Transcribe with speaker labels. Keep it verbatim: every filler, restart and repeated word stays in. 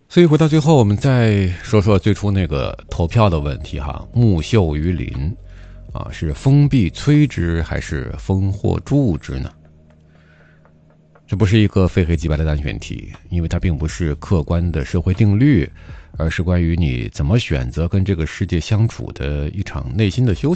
Speaker 1: 所以回到最后，我们再说说最初那个投票的问题哈，木秀于林啊，是风必摧之还是风或助之呢？这不是一个非黑即白的单选题，因为它并不是客观的社会定律，而是关于你怎么选择跟这个世界相处的一场内心的修